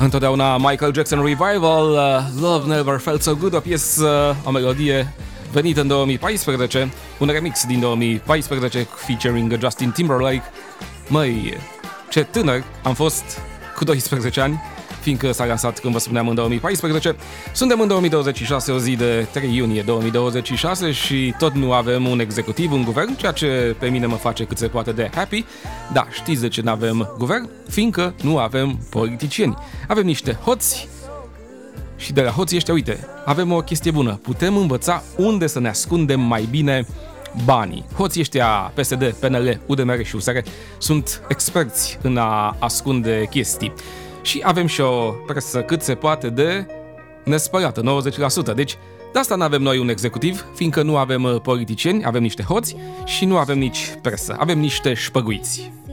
Întotdeauna Michael Jackson Revival, Love Never Felt So Good, o piesă, o melodie venită în 2014, un remix din 2014 featuring Justin Timberlake. Măi, ce tânăr am fost cu 12 ani, fiindcă s-a lansat, cum vă spuneam, în 2014. Suntem în 2026, o zi de 3 iunie 2026 și tot nu avem un executiv, un guvern, ceea ce pe mine mă face cât se poate de happy. Da, știți de ce nu avem guvern? Fiindcă nu avem politicieni. Avem niște hoți și de la hoții ăștia, uite, avem o chestie bună. Putem învăța unde să ne ascundem mai bine banii. Hoții ăștia PSD, PNL, UDMR și USR sunt experți în a ascunde chestii. Și avem și o presă cât se poate de nespărată, 90%. Deci, de asta nu avem noi un executiv, fiindcă nu avem politicieni, avem niște hoți și nu avem nici presă. Avem niște șpăguiți.